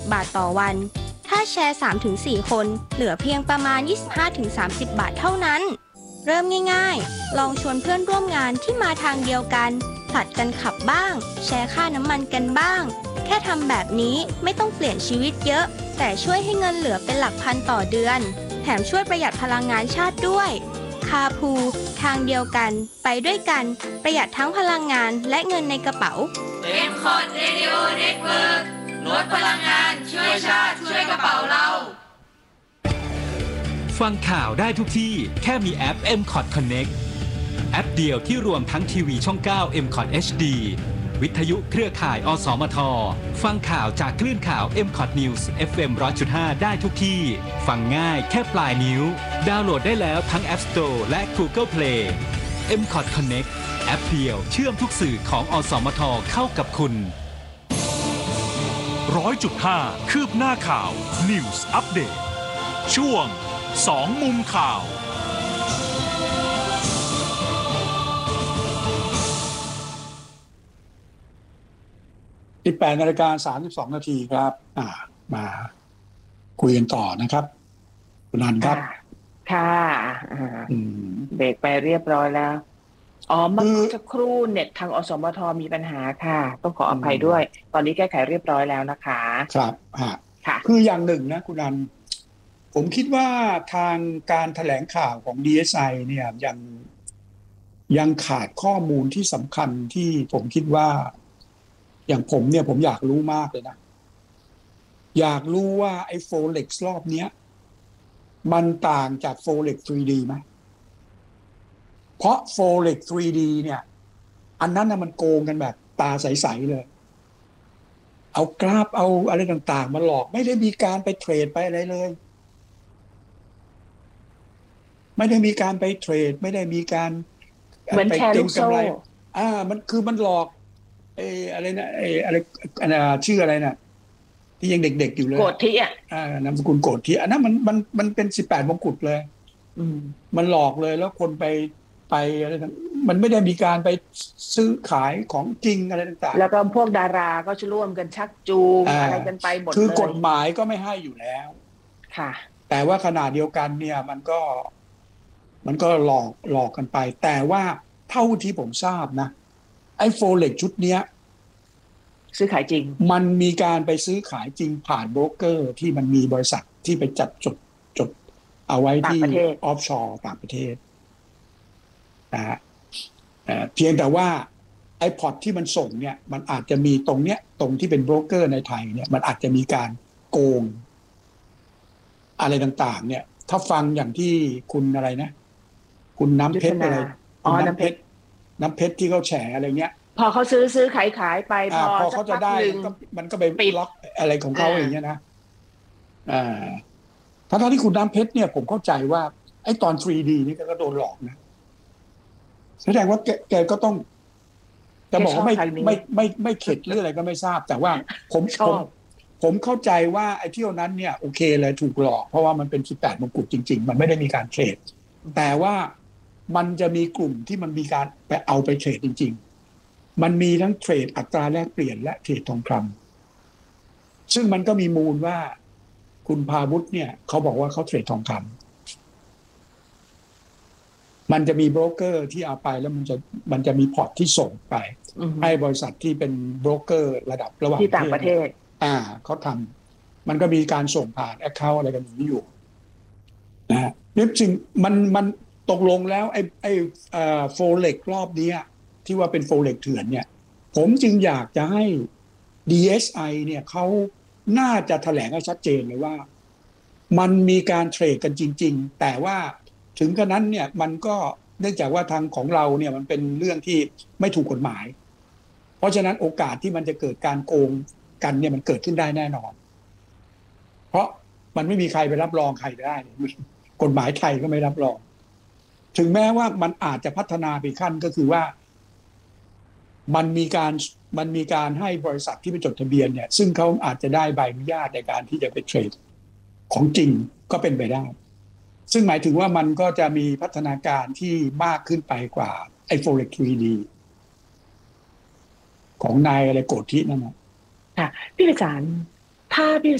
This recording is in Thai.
บาทต่อวันถ้าแชร์ 3-4 คนเหลือเพียงประมาณ 25-30 บาทเท่านั้นเริ่มง่ายๆลองชวนเพื่อนร่วมงานที่มาทางเดียวกันผลัดกันขับบ้างแชร์ค่าน้ำมันกันบ้างแค่ทำแบบนี้ไม่ต้องเปลี่ยนชีวิตเยอะแต่ช่วยให้เงินเหลือเป็นหลักพันต่อเดือนแถมช่วยประหยัดพลังงานชาติด้วยคาพูทางเดียวกันไปด้วยกันประหยัดทั้งพลังงานและเงินในกระเป๋า M-Cot Radio Network ลดพลังงานช่วยชาติช่วยกระเป๋าเราฟังข่าวได้ทุกที่แค่มีแอป M-Cot Connect แอปเดียวที่รวมทั้งทีวีช่อง 9 M-Cot HD วิทยุเครือข่ายอสมทฟังข่าวจากคลื่นข่าว M-Cot News FM 100.5 ได้ทุกที่ฟังง่ายแค่ปลายนิ้วดาวน์โหลดได้แล้วทั้ง App Store และ Google Play M-Cot Connect แอปเดียวเชื่อมทุกสื่อของอสมทเข้ากับคุณ 100.5 คืบหน้าข่าว News Update ช่วง2 มุมข่าว 18:32 น.ครับมาคุยกันต่อนะครับคุณนันครับค่ะเบรกไปเรียบร้อยแล้วเมื่อสักครู่เน็ตทางอสมทมีปัญหาค่ะต้องขออภัยด้วยตอนนี้แก้ไขเรียบร้อยแล้วนะคะครับค่ะคืออย่างหนึ่งนะคุณนันผมคิดว่าทางการแถลงข่าวของ DSI เนี่ยยังขาดข้อมูลที่สำคัญที่ผมคิดว่าอย่างผมเนี่ยผมอยากรู้มากเลยนะอยากรู้ว่าไอ้ Forex รอบเนี้ยมันต่างจาก Forex 3D ไหมเพราะ Forex 3D เนี่ยอันนั้นนะมันโกงกันแบบตาใสๆเลยเอากราฟเอาอะไรต่างๆมาหลอกไม่ได้มีการไปเทรดไปอะไรเลยไม่ได้มีการไปเทรดไม่ได้มีการเหมือนแชร์ลูกโซ่มันคือมันหลอกอะไรนะอะไรชื่ออะไรนะที่ยังเด็กๆอยู่เลยโกฏทินามสกุลโกฏทิอันนั้นมันเป็น18 มงกุฎเลยมันหลอกเลยแล้วคนไปอะไรต่างมันไม่ได้มีการไปซื้อขายของจริงอะไรต่างๆแล้วก็พวกดาราก็จะร่วมกันชักจูงอะไรกันไปหมดเลยคือกฎหมายก็ไม่ให้อยู่แล้วค่ะแต่ว่าขณะเดียวกันเนี่ยมันก็หลอกกันไปแต่ว่าเท่าที่ผมทราบนะไอ้โฟเล็กชุดเนี้ยซื้อขายจริงมันมีการไปซื้อขายจริงผ่านโบรกเกอร์ที่มันมีบริษัทที่ไปจัดจดเอาไว้ที่ออฟชอร์ต่างประเทศนะฮะเพียงแต่ว่าไอ้พอร์ตที่มันส่งเนี่ยมันอาจจะมีตรงที่เป็นโบรกเกอร์ในไทยเนี่ยมันอาจจะมีการโกงอะไรต่างๆเนี่ยถ้าฟังอย่างที่คุณอะไรนะคุณน้ำเพชรอะไรน้ำเพชรที่เขาแฉอะไรเงี้ยพอเขาซื้อขายไปพอเขาจะได้มันก็ไปล็อกอะไรของเขาอย่างเงี้ยนะทั้งที่คุณน้ำเพชรเนี่ยผมเข้าใจว่าไอ้ตอน 3D นี่ก็โดนหลอกนะแสดงว่าแกก็ต้องจะบอกว่าไม่เข็ดหรืออะไรก็ไม่ทราบแต่ว่าผมเข้าใจว่าไอ้เที่ยวนั้นเนี่ยโอเคเลยถูกหลอกเพราะว่ามันเป็น18 มงกุฎจริงๆมันไม่ได้มีการเทรดแต่ว่ามันจะมีกลุ่มที่มันมีการไปเอาไปเทรดจริงๆมันมีทั้งเทรดอัตราแลกเปลี่ยนและเทรดทองคำซึ่งมันก็มีมูลว่าคุณพาวุฒิเนี่ยเขาบอกว่าเขาเทรดทองคำมันจะมีโบรกเกอร์ที่เอาไปแล้วมันจะมีพอร์ตที่ส่งไปให้บริษัทที่เป็นโบรกเกอร์ระดับระหว่างที่ต่างประเทศเขาทำมันก็มีการส่งผ่านแอคเคาท์อะไรกันอย่างนี้อยู่นะนี่จริงมันตกลงแล้วไอ้โฟเล็กรอบนี้ที่ว่าเป็นโฟเล็กเถื่อนเนี่ยผมจึงอยากจะให้ DSI เนี่ยเขาน่าจะแถลงให้ชัดเจนเลยว่ามันมีการเทรดกันจริงๆแต่ว่าถึงกระนั้นเนี่ยมันก็เนื่องจากว่าทางของเราเนี่ยมันเป็นเรื่องที่ไม่ถูกกฎหมายเพราะฉะนั้นโอกาสที่มันจะเกิดการโกงกันเนี่ยมันเกิดขึ้นได้แน่นอนเพราะมันไม่มีใครไปรับรองใครได้กฎหมายไทยก็ไม่รับรองถึงแม้ว่ามันอาจจะพัฒนาไปขั้นก็คือว่ามันมีการให้บริษัทที่ไปจดทะเบียนเนี่ยซึ่งเขาอาจจะได้ใบอนุญาตในการที่จะไปเทรดของจริงก็เป็นไปได้ซึ่งหมายถึงว่ามันก็จะมีพัฒนาการที่มากขึ้นไปกว่าไอ้ Forex 3D ของนายอะไรโกฏทินั่นนะค่ะพี่ประจารย์ถ้าพี่